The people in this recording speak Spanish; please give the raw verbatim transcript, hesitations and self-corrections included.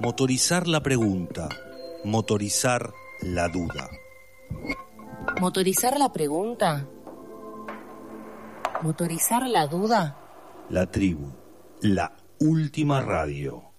Motorizar la pregunta, motorizar la duda. ¿Motorizar la pregunta? ¿Motorizar la duda? La tribu, la última radio.